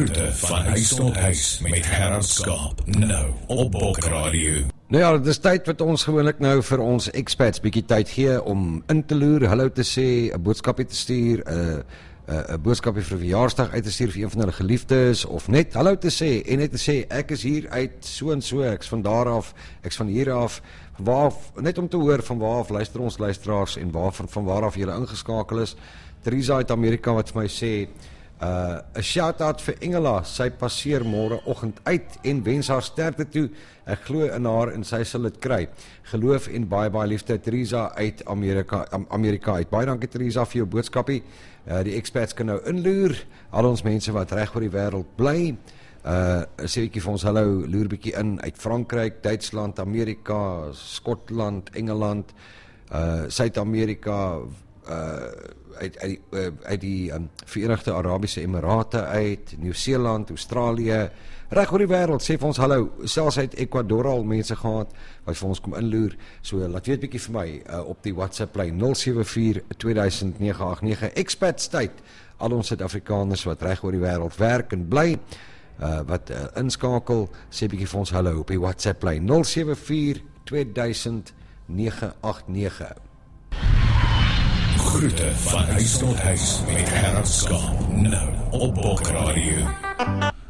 Groete van huis tot huis met Gerard Skaap, nou op Bok Radio. Nou ja, dis tyd wat ons gewoonlik nou vir ons expats bietjie tyd gee om in te loer, hallo te sê, 'n boodskapie te stuur, 'n boodskapie vir 'n verjaarsdag uit te stuur vir een van hulle geliefdes, of net hallo te sê, en net te sê, ek is hier uit so en so, ek's van daar af, ek's van hier af, net om te hoor van waar af luister ons luisteraars, en van waar af julle ingeskakel is. Teresa uit Amerika wat vir my sê, 'n shout-out vir Engela, sy passeer môreoggend uit en wens haar sterkte toe. Ek glo in haar en sy sal dit kry. Geloof en baie liefde, Teresa uit Amerika uit. Baie dankie Teresa vir jou boodskapie. Die expats kan nou inloer, al ons mense wat reg oor die wêreld bly. Sê bietjie vir ons hallo, loer bietjie in uit Frankryk, Duitsland, Amerika, Skotland, Engeland, Suid-Amerika, uit die Verenigde Arabiese Emirate uit, Nieu-Seeland, Australië, reg oor die wêreld, sê vir ons hallo, selfs uit Ecuador al mense gehad, wat vir ons kom inloer, so laat weet bietjie vir my, op die WhatsApp lyn 074-2000-989, expats tyd, al ons Suid-Afrikaners wat reg oor die wêreld werk en bly, wat inskakel, sê bietjie vir ons hallo, op die WhatsApp lyn 074-2000-989. Groete van huis tot huis met Gerard Skaap, nou op Bok Radio.